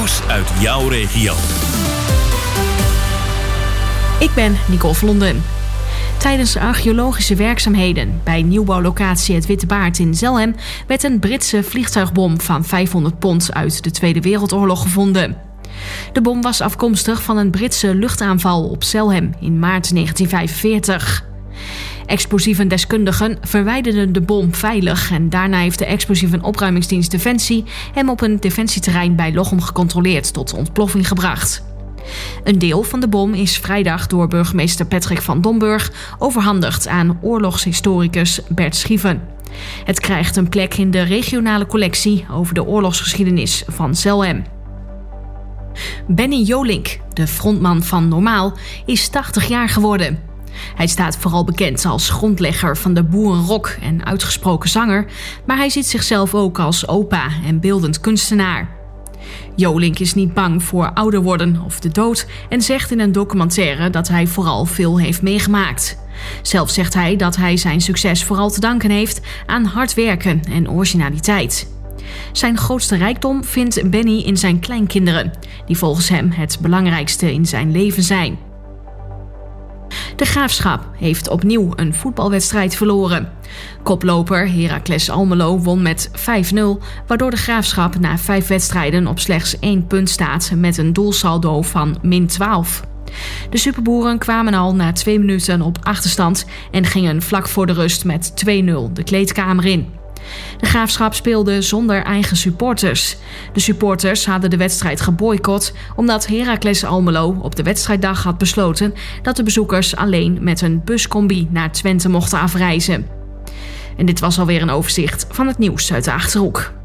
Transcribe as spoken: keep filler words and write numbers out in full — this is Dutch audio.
Nieuws uit jouw regio. Ik ben Nicole Vlonden. Tijdens archeologische werkzaamheden bij nieuwbouwlocatie Het Witte Baard in Zelhem werd een Britse vliegtuigbom van vijfhonderd pond uit de Tweede Wereldoorlog gevonden. De bom was afkomstig van een Britse luchtaanval op Zelhem in maart negentien vijfenveertig. Explosievendeskundigen verwijderden de bom veilig en daarna heeft de explosieve opruimingsdienst Defensie hem op een defensieterrein bij Lochem gecontroleerd tot ontploffing gebracht. Een deel van de bom is vrijdag door burgemeester Patrick van Domburg overhandigd aan oorlogshistoricus Bert Schieven. Het krijgt een plek in de regionale collectie over de oorlogsgeschiedenis van Zelhem. Benny Jolink, de frontman van Normaal, is tachtig jaar geworden. Hij staat vooral bekend als grondlegger van de boerenrock en uitgesproken zanger, maar hij ziet zichzelf ook als opa en beeldend kunstenaar. Jolink is niet bang voor ouder worden of de dood en zegt in een documentaire dat hij vooral veel heeft meegemaakt. Zelf zegt hij dat hij zijn succes vooral te danken heeft aan hard werken en originaliteit. Zijn grootste rijkdom vindt Benny in zijn kleinkinderen, die volgens hem het belangrijkste in zijn leven zijn. De Graafschap heeft opnieuw een voetbalwedstrijd verloren. Koploper Heracles Almelo won met vijf nul, waardoor de Graafschap na vijf wedstrijden op slechts één punt staat met een doelsaldo van min twaalf. De Superboeren kwamen al na twee minuten op achterstand en gingen vlak voor de rust met twee nul de kleedkamer in. De Graafschap speelde zonder eigen supporters. De supporters hadden de wedstrijd geboycott omdat Heracles Almelo op de wedstrijddag had besloten dat de bezoekers alleen met een buscombi naar Twente mochten afreizen. En dit was alweer een overzicht van het nieuws uit de Achterhoek.